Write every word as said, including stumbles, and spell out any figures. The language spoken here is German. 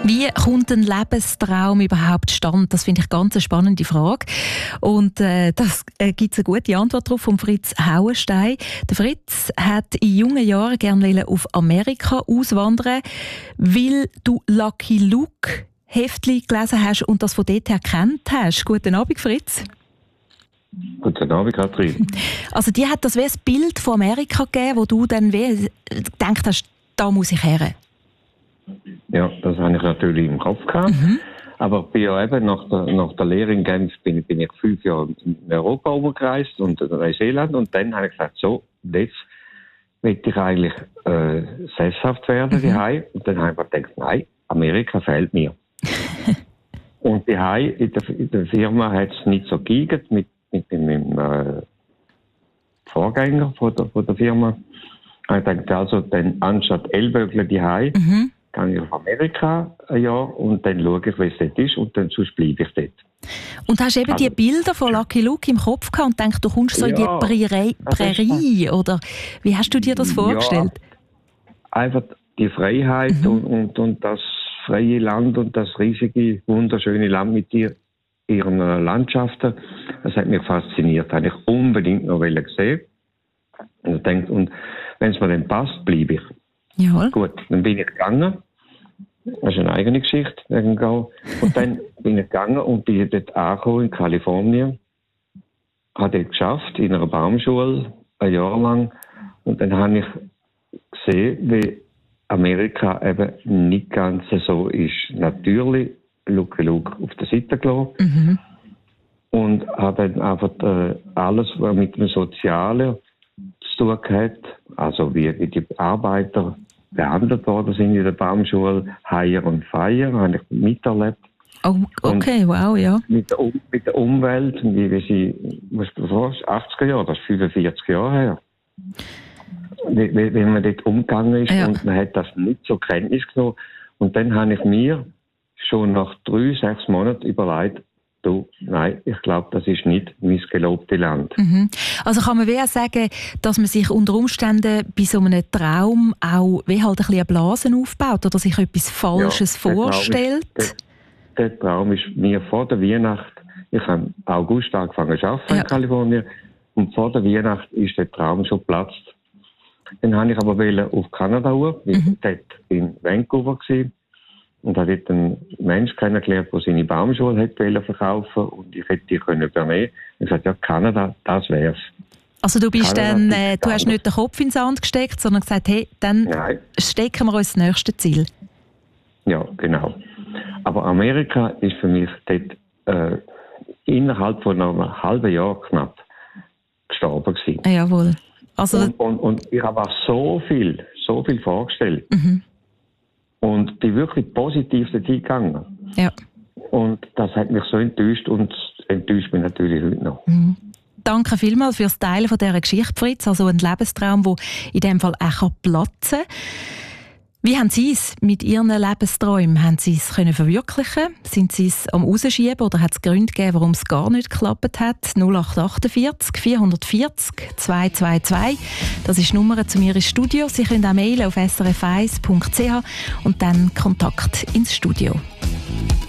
Wie kommt ein Lebenstraum überhaupt stand? Das finde ich ganz eine spannende Frage. Und äh, das äh, gibt es eine gute Antwort darauf von Fritz Hauenstein. Der Fritz hat in jungen Jahren gerne auf Amerika auswandern, weil du Lucky Luke Heftli gelesen hast und das von dort her kennt hast. Guten Abend, Fritz. Guten Abend, Katrin. Also die hat das wie ein Bild von Amerika gegeben, wo du dann wie gedacht hast, da muss ich her. Ja, das habe ich natürlich im Kopf gehabt. Mhm. Aber bin ja eben nach der, nach der Lehre in Genf bin, bin ich fünf Jahre in Europa umgereist und in Neuseeland. Und dann habe ich gesagt, so, jetzt will ich eigentlich äh, sesshaft werden, die mhm. Und dann habe ich mir gedacht, nein, Amerika fehlt mir. Und die in der, in der Firma hat es nicht so gegangen mit, mit meinem äh, Vorgänger von der, von der Firma. Ich dachte also, dann anstatt Ellbögler die mhm. gehe ich auf Amerika ein Jahr und dann schaue ich, wie es dort ist und dann sonst bleibe ich dort. Und hast eben also, die Bilder von Lucky Luke im Kopf gehabt und denkst, du kommst so ja, in die Prärie, Prärie oder wie hast du dir das vorgestellt? Ja, einfach die Freiheit mhm. und, und, und das freie Land und das riesige, wunderschöne Land mit ihr, ihren Landschaften, das hat mich fasziniert. Das habe ich unbedingt noch gesehen. Und, denkt, und wenn es mir dann passt, bleibe ich. Jawohl. Gut, dann bin ich gegangen. Das ist eine eigene Geschichte. Und dann bin ich gegangen und bin dort angekommen in Kalifornien. Habe dort geschafft, in einer Baumschule, ein Jahr lang. Und dann habe ich gesehen, wie Amerika eben nicht ganz so ist. Natürlich, Lucky Luke auf der Seite gelassen. Mhm. Und habe dann einfach äh, alles, was mit dem Sozialen zu tun hat, also wie die Arbeiter behandelt worden sind in der Baumschule, Hire und Fire, habe ich miterlebt. Oh, okay, und wow, ja. Mit der, um- mit der Umwelt, wie wir sie, was du sagst, achtziger Jahre, das ist fünfundvierzig Jahre her. Wie, wie, wie man dort umgegangen ist ja. Und man hat das nicht zur Kenntnis genommen. Und dann habe ich mir schon nach drei, sechs Monaten überlegt, du, nein, ich glaube, das ist nicht mein gelobtes Land. Mhm. Also kann man wie auch sagen, dass man sich unter Umständen bei so einem Traum auch wie halt ein bisschen Blasen aufbaut oder sich etwas Falsches ja, vorstellt? Der Traum, ist, der, der Traum ist mir vor der Weihnacht, ich habe im August angefangen zu arbeiten ja. in Kalifornien und vor der Weihnacht ist der Traum schon geplatzt. Dann wollte ich aber auf Kanada hoch, weil mhm. ich dort in Vancouver war. Und habe dort einen Menschen kennengelernt, der seine Baumschule hätte verkaufen und ich hätte die können übernehmen. Ich sagte, ja, Kanada, das wär's. Also du bist Kanada dann, äh, du hast nicht den Kopf ins Sand gesteckt, sondern gesagt, hey, dann Nein. stecken wir uns das nächste Ziel. Ja, genau. Aber Amerika ist für mich dort äh, innerhalb von einem halben Jahr knapp gestorben gewesen. Jawohl. Also und, und, und ich habe auch so viel, so viel vorgestellt. Mhm. Und bin wirklich positiv dorthin gegangen. Ja. Und das hat mich so enttäuscht und enttäuscht mich natürlich heute noch. Mhm. Danke vielmals fürs Teilen von dieser Geschichte, Fritz. Also ein Lebenstraum, der in diesem Fall auch platzen kann. Wie haben Sie es mit Ihren Lebensträumen? Haben Sie es können verwirklichen? Sind Sie es am Rausschieben oder hat es Gründe gegeben, warum es gar nicht geklappt hat? null acht achtundvierzig vierhundertvierzig zweihundertzweiundzwanzig. Das ist die Nummer zu mir ins Studio. Sie können auch mailen auf s r f eins punkt c h und dann Kontakt ins Studio.